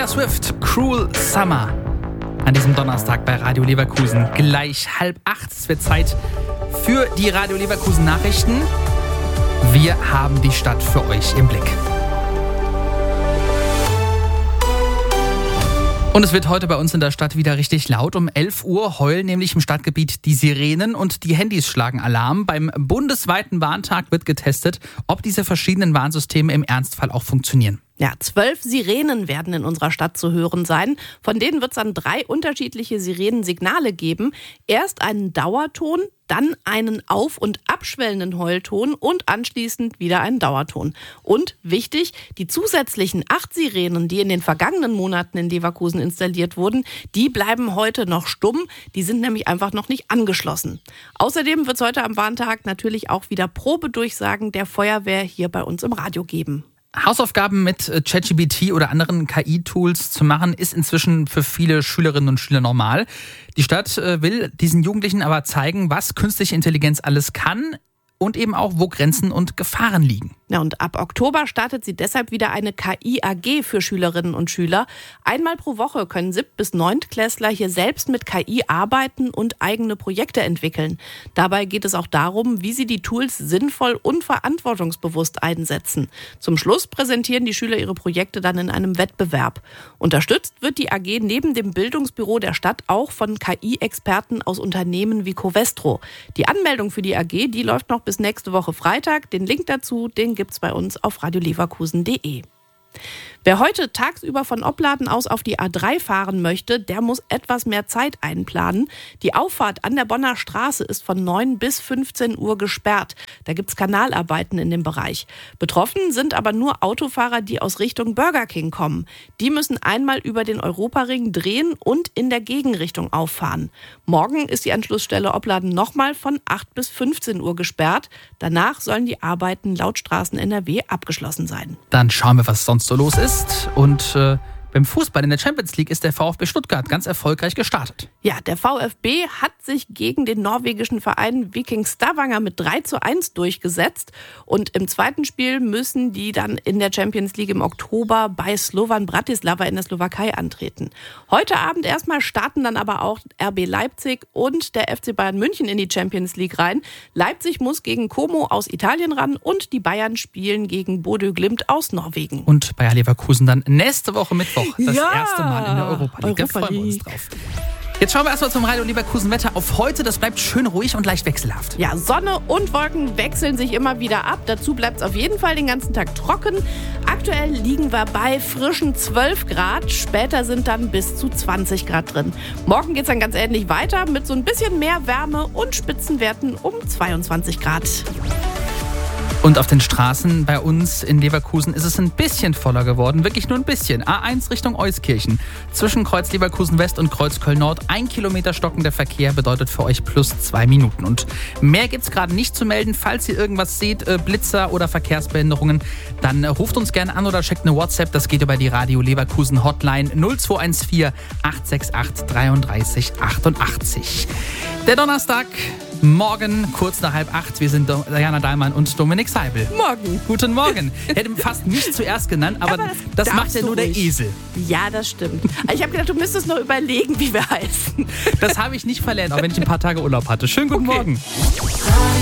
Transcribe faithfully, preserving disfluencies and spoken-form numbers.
Taylor Swift, Cruel Summer. An diesem Donnerstag bei Radio Leverkusen. Gleich halb acht. Es wird Zeit für die Radio Leverkusen Nachrichten. Wir haben die Stadt für euch im Blick. Und es wird heute bei uns in der Stadt wieder richtig laut. Um elf Uhr heulen nämlich im Stadtgebiet die Sirenen und die Handys schlagen Alarm. Beim bundesweiten Warntag wird getestet, ob diese verschiedenen Warnsysteme im Ernstfall auch funktionieren. Ja, zwölf Sirenen werden in unserer Stadt zu hören sein. Von denen wird es dann drei unterschiedliche Sirenensignale geben. Erst einen Dauerton, dann einen auf- und abschwellenden Heulton und anschließend wieder einen Dauerton. Und wichtig, die zusätzlichen acht Sirenen, die in den vergangenen Monaten in Leverkusen installiert wurden, die bleiben heute noch stumm. Die sind nämlich einfach noch nicht angeschlossen. Außerdem wird es heute am Warntag natürlich auch wieder Probedurchsagen der Feuerwehr hier bei uns im Radio geben. Hausaufgaben mit ChatGPT oder anderen K I-Tools zu machen, ist inzwischen für viele Schülerinnen und Schüler normal. Die Stadt will diesen Jugendlichen aber zeigen, was künstliche Intelligenz alles kann und eben auch, wo Grenzen und Gefahren liegen. Ja, und ab Oktober startet sie deshalb wieder eine K I-A G für Schülerinnen und Schüler. Einmal pro Woche können Sieb- bis Neuntklässler hier selbst mit K I arbeiten und eigene Projekte entwickeln. Dabei geht es auch darum, wie sie die Tools sinnvoll und verantwortungsbewusst einsetzen. Zum Schluss präsentieren die Schüler ihre Projekte dann in einem Wettbewerb. Unterstützt wird die A G neben dem Bildungsbüro der Stadt auch von K I-Experten aus Unternehmen wie Covestro. Die Anmeldung für die A G, die läuft noch bis nächste Woche Freitag. Den Link dazu, den gibt's bei uns auf radio leverkusen punkt de. Wer heute tagsüber von Opladen aus auf die A drei fahren möchte, der muss etwas mehr Zeit einplanen. Die Auffahrt an der Bonner Straße ist von neun bis fünfzehn Uhr gesperrt. Da gibt's Kanalarbeiten in dem Bereich. Betroffen sind aber nur Autofahrer, die aus Richtung Burger King kommen. Die müssen einmal über den Europaring drehen und in der Gegenrichtung auffahren. Morgen ist die Anschlussstelle Opladen nochmal von acht bis fünfzehn Uhr gesperrt. Danach sollen die Arbeiten laut Straßen N R W abgeschlossen sein. Dann schauen wir, was sonst so los ist. Und äh, beim Fußball in der Champions League ist der VfB Stuttgart ganz erfolgreich gestartet. Ja, der VfB hat sich gegen den norwegischen Verein Viking Stavanger mit drei zu eins durchgesetzt. Und im zweiten Spiel müssen die dann in der Champions League im Oktober bei Slovan Bratislava in der Slowakei antreten. Heute Abend erstmal starten dann aber auch R B Leipzig und der F C Bayern München in die Champions League rein. Leipzig muss gegen Como aus Italien ran und die Bayern spielen gegen Bodø Glimt aus Norwegen. Und Bayer Leverkusen dann nächste Woche Mittwoch. Das ja, erste Mal in der Europa League. Da freuen wir uns drauf. Jetzt schauen wir erstmal zum Radio Leverkusen Wetter auf heute. Das bleibt schön ruhig und leicht wechselhaft. Ja, Sonne und Wolken wechseln sich immer wieder ab. Dazu bleibt es auf jeden Fall den ganzen Tag trocken. Aktuell liegen wir bei frischen zwölf Grad. Später sind dann bis zu zwanzig Grad drin. Morgen geht es dann ganz ähnlich weiter mit so ein bisschen mehr Wärme und Spitzenwerten um zweiundzwanzig Grad. Und auf den Straßen bei uns in Leverkusen ist es ein bisschen voller geworden. Wirklich nur ein bisschen. A eins Richtung Euskirchen. Zwischen Kreuz Leverkusen West und Kreuz Köln Nord. Ein Kilometer stockender Verkehr bedeutet für euch plus zwei Minuten. Und mehr gibt's gerade nicht zu melden. Falls ihr irgendwas seht, äh, Blitzer oder Verkehrsbehinderungen, dann äh, ruft uns gerne an oder schickt eine WhatsApp. Das geht über die Radio Leverkusen Hotline null zwei eins vier acht sechs acht drei drei acht acht. Der Donnerstag, morgen kurz nach halb acht. Wir sind Diana Dahlmann und Dominik Seibel. Morgen. Guten Morgen. Hätte fast mich zuerst genannt, aber, aber das, das macht ja nur der Esel. Ja, das stimmt. Ich habe gedacht, du müsstest noch überlegen, wie wir heißen. Das habe ich nicht verlernt, auch wenn ich ein paar Tage Urlaub hatte. Schönen guten okay. Morgen.